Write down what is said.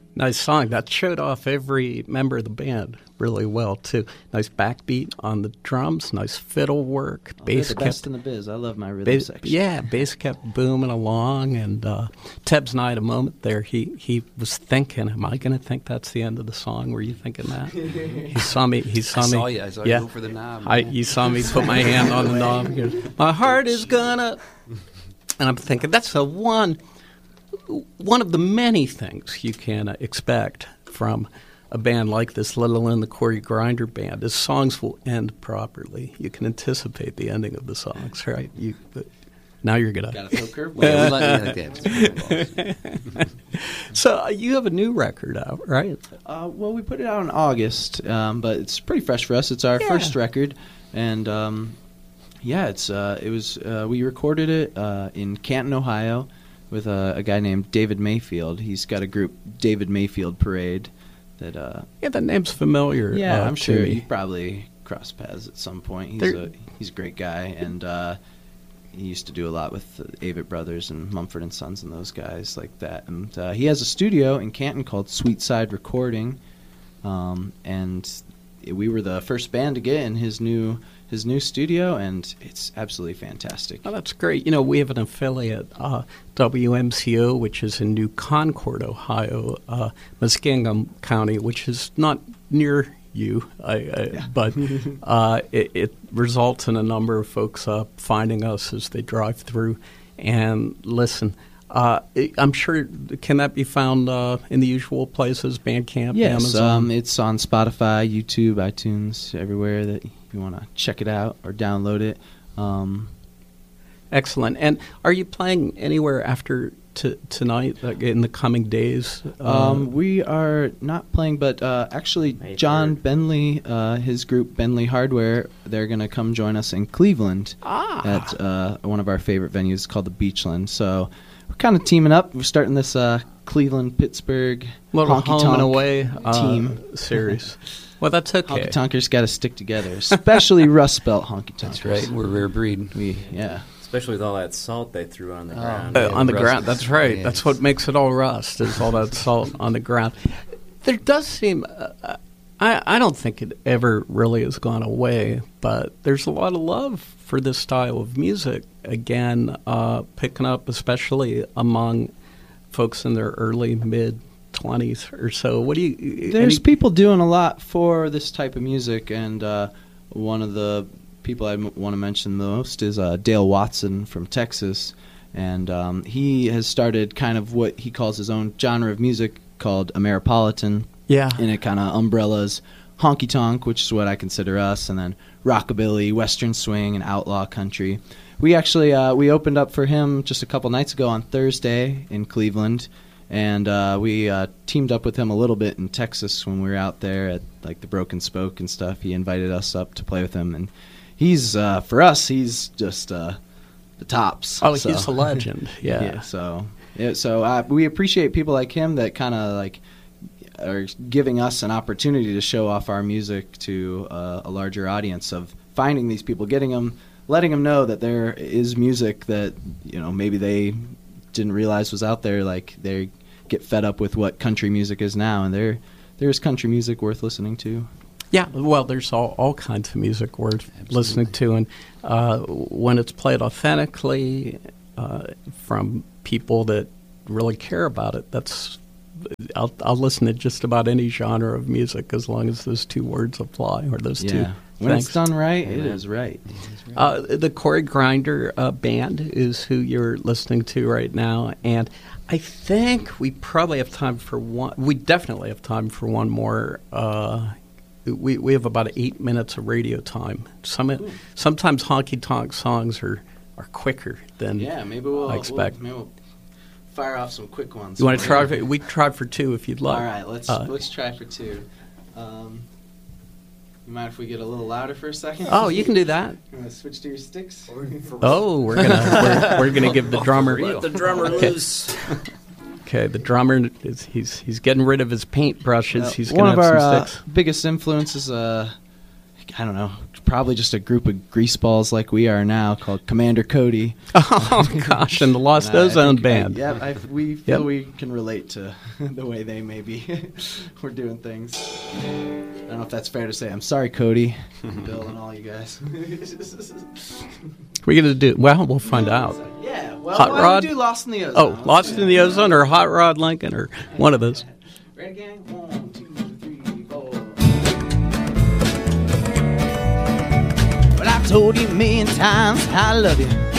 Nice song. That showed off every member of the band really well, too. Nice backbeat on the drums, nice fiddle work. Bass the best in the biz. I love my rhythm section. Yeah, bass kept booming along, and Tebbs and I, at a moment there, he was thinking, am I going to think that's the end of the song? Were you thinking that? He saw me. I saw you go for the knob. You saw me put my hand on the knob. He goes, my heart is gonna... And I'm thinking, that's the one of the many things you can expect from a band like this, let alone the Corey Grinder Band, is songs will end properly. You can anticipate the ending of the songs, right? Now you're going to... Got to throw curveballs. So you have a new record out, right? Well, we put it out in August, but it's pretty fresh for us. It's our first record, and we recorded it in Canton, Ohio, with a guy named David Mayfield. He's got a group, David Mayfield Parade. That name's familiar. Yeah, I'm sure you probably crossed paths at some point. He's a great guy, and he used to do a lot with the Avett Brothers and Mumford & Sons and those guys like that. And he has a studio in Canton called Sweetside Recording, and we were the first band to get in his new studio, and it's absolutely fantastic. Oh, that's great. You know, we have an affiliate, WMCO, which is in New Concord, Ohio, Muskingum County, which is not near you, but it results in a number of folks finding us as they drive through and listen. I'm sure, can that be found in the usual places, Bandcamp, Amazon? Yes, it's on Spotify, YouTube, iTunes, everywhere that you want to check it out or download it. Excellent. And are you playing anywhere after tonight, in the coming days? We are not playing, but actually John Benley, his group Benley Hardware, they're going to come join us in Cleveland at one of our favorite venues called the Beachland. So we're kind of teaming up. We're starting this Cleveland-Pittsburgh little home and away team series. Well, that's okay. Honky Tonkers got to stick together, especially Rust Belt Honky Tonkers. That's right. We're rare breed. Especially with all that salt they threw on the ground. On the ground, that's right. Yes. That's what makes it all rust, is all that salt on the ground. There does seem, I don't think it ever really has gone away, but there's a lot of love for this style of music, again, picking up especially among folks in their early, mid-20s or so. What do you... There's people doing a lot for this type of music, and one of the people I want to mention the most is Dale Watson from Texas, and he has started kind of what he calls his own genre of music called Ameripolitan. Yeah. And it kind of umbrellas honky tonk, which is what I consider us, and then rockabilly, western swing, and outlaw country. We actually we opened up for him just a couple nights ago on Thursday in Cleveland, and we teamed up with him a little bit in Texas when we were out there at like the Broken Spoke and stuff. He invited us up to play with him, and he's for us, he's just the tops. Oh, he's a legend. Yeah. So we appreciate people like him that kind of like are giving us an opportunity to show off our music to a larger audience, of finding these people, letting them know that there is music that maybe they didn't realize was out there. Like, they get fed up with what country music is now, and there's country music worth listening to. Yeah, well, there's all kinds of music worth listening to, and when it's played authentically from people that really care about it, I'll listen to just about any genre of music as long as those two words apply, or those two. When it's done right, it is right. The Corey Grinder Band is who you're listening to right now, and I think we probably have time for one. We definitely have time for one more. We have about 8 minutes of radio time. Sometimes honky-tonk songs are quicker than I expect. Maybe we'll fire off some quick ones. You want to try? We try for two if you'd like. All right, let's try for two. You mind if we get a little louder for a second? Oh, you can do that. You want to switch to your sticks? Oh, we're gonna give the drummer. Let the drummer loose. Okay, the drummer he's getting rid of his paintbrushes. He's one gonna of have our some sticks. biggest influences, I don't know, probably just a group of greaseballs like we are now called Commander Cody. Oh, gosh, and the Lost Ozone Band. We feel we can relate to the way they maybe were doing things. I don't know if that's fair to say. I'm sorry, Cody, Bill, and all you guys. We're going to do, well, we'll find out. Yeah, well, Hot why Rod? don't we do Lost in the Ozone? Oh, Lost in the Ozone or Hot Rod Lincoln or one of those. Ready, gang? 1, 2, 3, 4. Well, I told you a million times I love you.